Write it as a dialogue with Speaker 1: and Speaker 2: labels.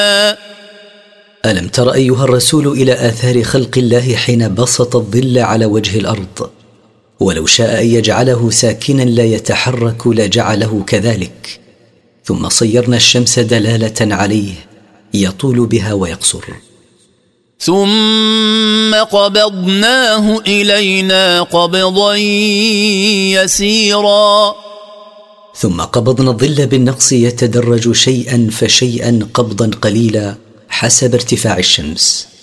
Speaker 1: ألم تر أيها الرسول إلى آثار خلق الله حين بسط الظل على وجه الأرض، ولو شاء أن يجعله ساكنا لا يتحرك لجعله كذلك، ثم صيرنا الشمس دلالة عليه يطول بها ويقصر،
Speaker 2: ثم قبضناه إلينا قبضا يسيرا.
Speaker 1: ثم قبضنا الظل بالنقص يتدرج شيئا فشيئا قبضا قليلا حسب ارتفاع الشمس.